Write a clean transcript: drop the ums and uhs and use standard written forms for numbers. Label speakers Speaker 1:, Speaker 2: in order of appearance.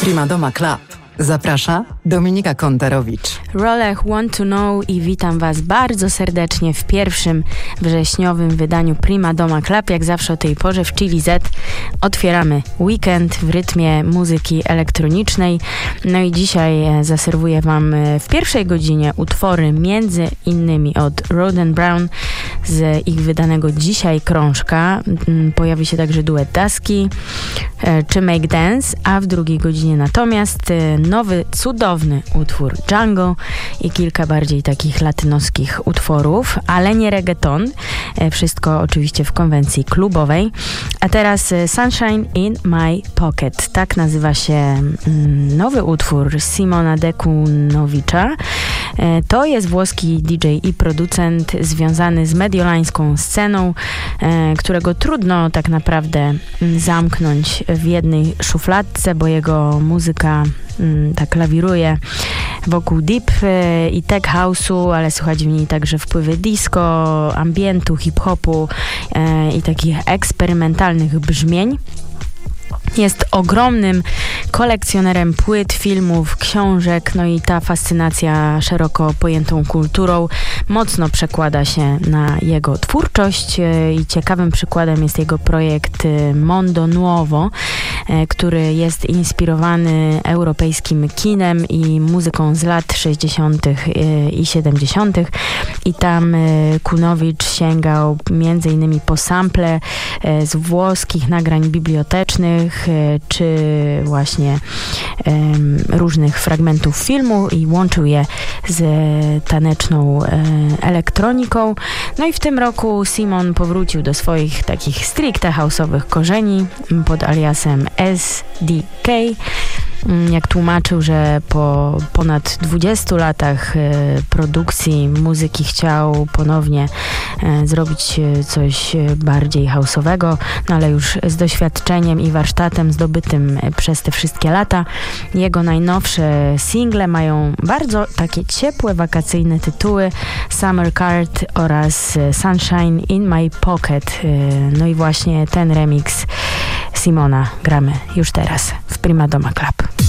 Speaker 1: Prima Doma Club. Zaprasza Dominika Kontarowicz.
Speaker 2: Rolech Want to Know i witam Was bardzo serdecznie w pierwszym wrześniowym wydaniu Prima Doma Club. Jak zawsze o tej porze w Chili Z otwieramy weekend w rytmie muzyki elektronicznej. No i dzisiaj zaserwuję Wam w pierwszej godzinie utwory między innymi od Roden Brown z ich wydanego dzisiaj krążka. Pojawi się także duet Dusky czy Make Dance, a w drugiej godzinie natomiast nowy, cudowny utwór Django i kilka bardziej takich latynoskich utworów, ale nie reggaeton. Wszystko oczywiście w konwencji klubowej. A teraz Sunshine in My Pocket. Tak nazywa się nowy utwór Simona Dekunowicza. To jest włoski DJ i producent związany z mediolańską sceną, którego trudno tak naprawdę zamknąć w jednej szufladce, bo jego muzyka tak lawiruje wokół deep i tech house'u, ale słychać w niej także wpływy disco, ambientu, hip-hopu i takich eksperymentalnych brzmień. Jest ogromnym kolekcjonerem płyt, filmów, książek, no i ta fascynacja szeroko pojętą kulturą mocno przekłada się na jego twórczość i ciekawym przykładem jest jego projekt Mondo Nuovo, który jest inspirowany europejskim kinem i muzyką z lat 60. i 70. I tam Kunowicz sięgał między innymi po sample z włoskich nagrań bibliotecznych, czy właśnie różnych fragmentów filmu i łączył je z taneczną elektroniką. No i w tym roku Simon powrócił do swoich takich stricte house'owych korzeni pod aliasem SDK. Jak tłumaczył, że po ponad 20 latach produkcji muzyki chciał ponownie zrobić coś bardziej house'owego, no ale już z doświadczeniem i warsztatem zdobytym przez te wszystkie lata. Jego najnowsze single mają bardzo takie ciepłe, wakacyjne tytuły Summer Card oraz Sunshine in My Pocket. No i właśnie ten remix Simona gramy już teraz w Prima Doma Club.